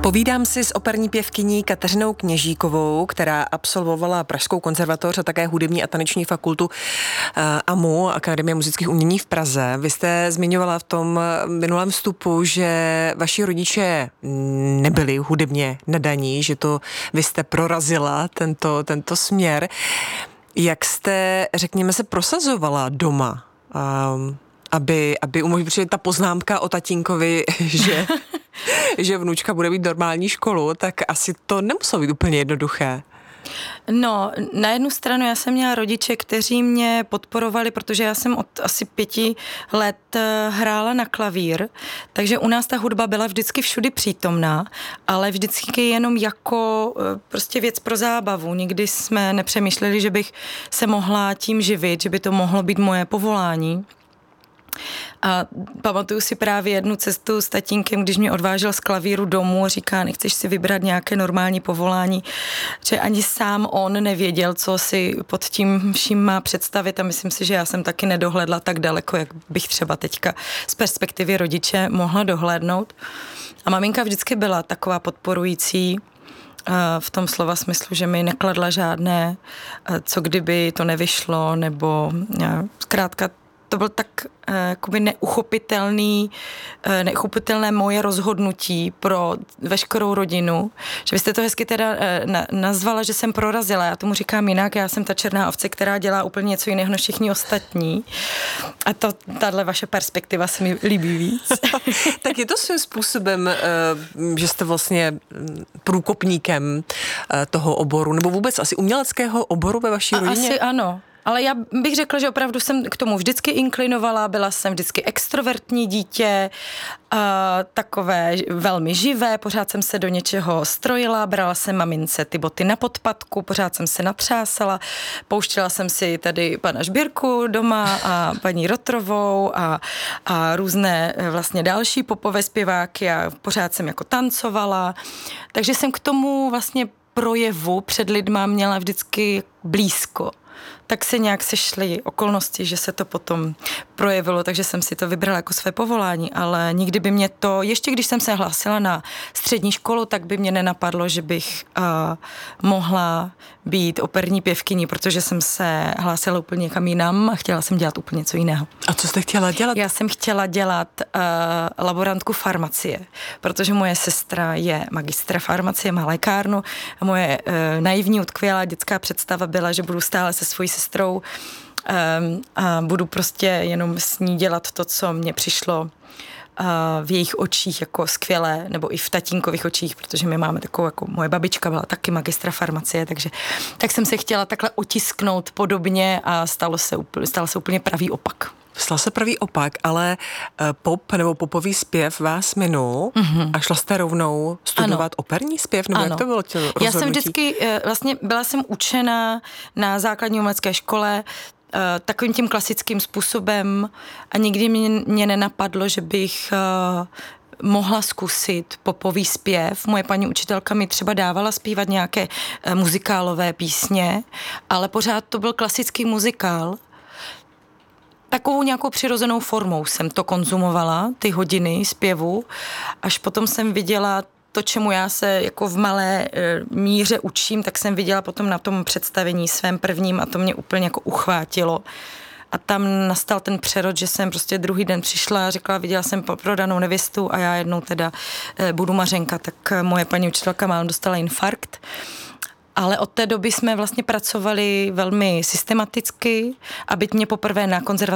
Povídám si s operní pěvkyní Kateřinou Kněžíkovou, která absolvovala Pražskou konzervatoř a také hudební a taneční fakultu AMU, Akademie muzických umění v Praze. Vy jste zmiňovala v tom minulém vstupu, že vaši rodiče nebyli hudebně nadaní, že to vy jste prorazila tento směr. Jak jste, řekněme, se prosazovala doma, aby umožnila, protože ta poznámka o tatínkovi, že vnučka bude mít normální školu, tak asi to nemuselo být úplně jednoduché. No, na jednu stranu já jsem měla rodiče, kteří mě podporovali, protože já jsem od asi 5 let hrála na klavír, takže u nás ta hudba byla vždycky všudy přítomná, ale vždycky jenom jako prostě věc pro zábavu. Nikdy jsme nepřemýšleli, že bych se mohla tím živit, že by to mohlo být moje povolání. A pamatuju si právě jednu cestu s tatínkem, když mě odvážel z klavíru domů a říká, nechceš si vybrat nějaké normální povolání, že ani sám on nevěděl, co si pod tím vším má představit a myslím si, že já jsem taky nedohledla tak daleko, jak bych třeba teďka z perspektivy rodiče mohla dohlédnout. A maminka vždycky byla taková podporující, v tom slova smyslu, že mi nekladla žádné, co kdyby to nevyšlo, nebo zkrátka to byl tak jakoby neuchopitelné moje rozhodnutí pro veškerou rodinu, že byste to hezky teda nazvala, že jsem prorazila. Já tomu říkám jinak, já jsem ta černá ovce, která dělá úplně něco jiného než všichni ostatní. A tahle vaše perspektiva se mi líbí víc. Tak je to svým způsobem, že jste vlastně průkopníkem toho oboru, nebo vůbec asi uměleckého oboru ve vaší rodině? Asi ano. Ale já bych řekla, že opravdu jsem k tomu vždycky inklinovala, byla jsem vždycky extrovertní dítě, takové velmi živé, pořád jsem se do něčeho strojila, brala jsem mamince ty boty na podpatku, pořád jsem se natřásala, pouštěla jsem si tady pana Žbírku doma a paní Rotrovou a různé vlastně další popové zpěváky a pořád jsem jako tancovala, takže jsem k tomu vlastně projevu před lidma měla vždycky blízko. Tak se nějak sešly okolnosti, že se to potom projevilo, takže jsem si to vybrala jako své povolání, ale nikdy by mě to, ještě když jsem se hlásila na střední školu, tak by mě nenapadlo, že bych mohla být operní pěvkyní, protože jsem se hlásila úplně někam jinam a chtěla jsem dělat úplně něco jiného. A co jste chtěla dělat? Já jsem chtěla dělat laborantku farmacie, protože moje sestra je magistra farmacie, má lékárnu a moje naivní utkvělá dětská představa byla, že budu stále se svojí sestrou a budu prostě jenom s ní dělat to, co mně přišlo v jejich očích jako skvělé, nebo i v tatínkových očích, protože my máme takovou, jako moje babička byla taky magistra farmacie, takže tak jsem se chtěla takhle otisknout podobně a stal se úplně pravý opak. Stal se pravý opak, ale pop nebo popový zpěv vás minul a šla jste rovnou studovat operní zpěv, nebo jak to bylo to rozhodnutí? Já jsem vždycky, vlastně byla jsem učena na základní umělecké škole takovým tím klasickým způsobem a nikdy mě nenapadlo, že bych mohla zkusit popový zpěv. Moje paní učitelka mi třeba dávala zpívat nějaké muzikálové písně, ale pořád to byl klasický muzikál. Takovou nějakou přirozenou formou jsem to konzumovala, ty hodiny zpěvu, až potom jsem viděla to, čemu já se jako v malé míře učím, tak jsem viděla potom na tom představení svém prvním a to mě úplně jako uchvátilo. A tam nastal ten přerod, že jsem prostě druhý den přišla a řekla, viděla jsem prodanou nevěstu a já jednou teda budu Mařenka, tak moje paní učitelka málem dostala infarkt. Ale od té doby jsme vlastně pracovali velmi systematicky a byť mě poprvé na konzervatoři